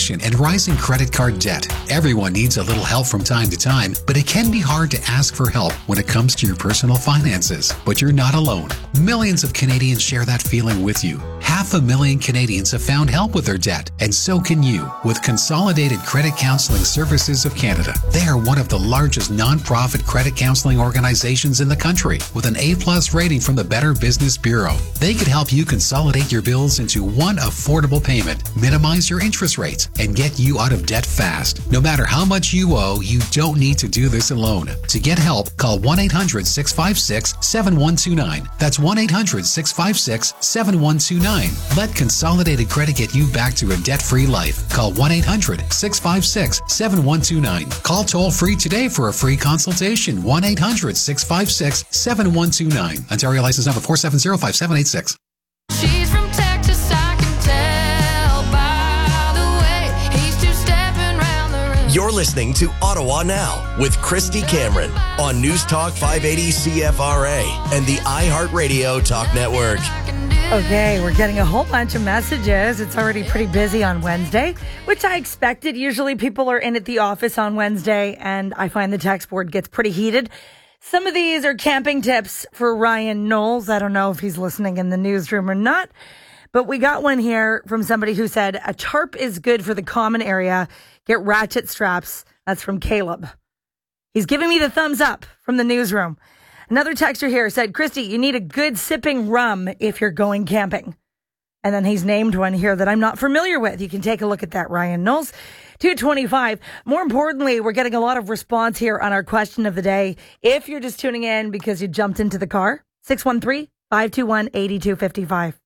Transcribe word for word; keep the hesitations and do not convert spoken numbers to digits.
inflation and rising credit card debt. Everyone needs a little help from time to time, but it can be hard to ask for help when it comes to your personal finances. But you're not alone. Millions of Canadians share that feeling with you. Half a million Canadians have found help with their debt, and so can you with Consolidated Credit Counseling Services of Canada. They are one of the largest non-profit credit counseling organizations in the country with an A-plus rating from the Better Business Bureau. They could help you consolidate your bills into one affordable payment, minimize your interest rates, and get you out of debt fast. No matter how much you owe, you don't need to do this alone. To get help, call one eight hundred six five six seven one two nine. That's one eight hundred six five six seven one two nine. Let Consolidated Credit get you back to a debt-free life. Call one eight hundred six five six seven one two nine. Call toll-free today for a free consultation. one eight hundred six five six seven one two nine. Ontario license number four seven zero five seven eight six. She's from Texas, I can tell by the way he's two-stepping round the room. You're listening to Ottawa Now with Christy Cameron on News Talk five eighty C F R A and the iHeartRadio Talk Network. Okay, we're getting a whole bunch of messages. It's already pretty busy on Wednesday, which I expected. Usually people are in at the office on Wednesday, and I find the text board gets pretty heated. Some of these are camping tips for Ryan Knowles. I don't know if he's listening in the newsroom or not, but we got one here from somebody who said, a tarp is good for the common area. Get ratchet straps. That's from Caleb. He's giving me the thumbs up from the newsroom. Another texter here said, Christy, you need a good sipping rum if you're going camping. And then he's named one here that I'm not familiar with. You can take a look at that, Ryan Knowles. two twenty-five. More importantly, we're getting a lot of response here on our question of the day. If you're just tuning in because you jumped into the car, six one three, five two one, eight two five five.